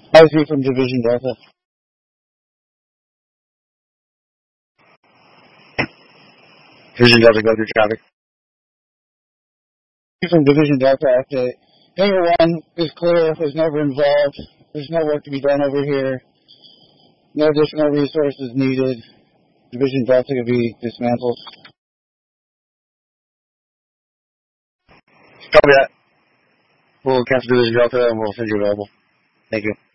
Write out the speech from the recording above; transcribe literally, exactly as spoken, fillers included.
I see from Division Delta. Division Delta, go through traffic. From Division Delta, update. Hangar one is clear. Was never involved. There's no work to be done over here. No additional resources needed. Division Delta could be dismantled. Copy that. We'll cancel Division Delta and we'll send you available. Thank you.